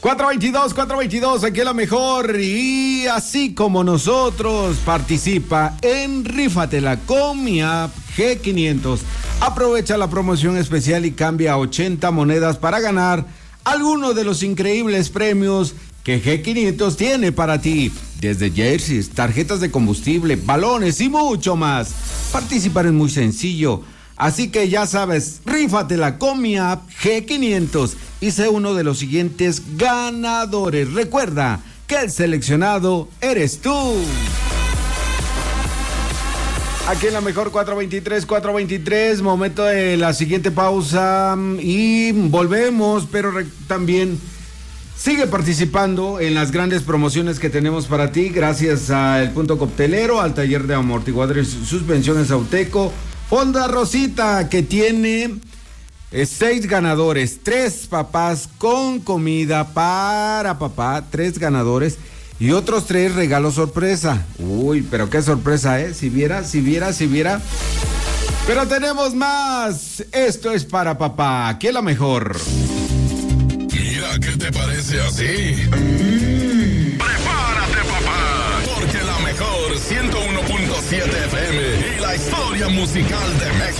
422, aquí la mejor. Y así como nosotros, participa en Rífatela con mi app G500. Aprovecha la promoción especial y cambia 80 monedas para ganar alguno de los increíbles premios que G500 tiene para ti. Desde jerseys, tarjetas de combustible, balones y mucho más. Participar es muy sencillo. Así que ya sabes, rífatela con mi app G500 y sé uno de los siguientes ganadores. Recuerda que el seleccionado eres tú. Aquí en la mejor 423, momento de la siguiente pausa y volvemos, pero también sigue participando en las grandes promociones que tenemos para ti, gracias al Punto Coctelero, al taller de amortiguadores y suspensiones Auteco, Honda Rosita, que tiene 6 ganadores, 3 papás con comida para papá, 3 ganadores y otros 3 regalos sorpresa. Uy, pero qué sorpresa, ¿eh? Si viera. Pero tenemos más. Esto es para papá. Aquí es la mejor. Mira, ¿qué te parece así? Prepárate, papá, porque la mejor 101.7 FM y la historia musical de México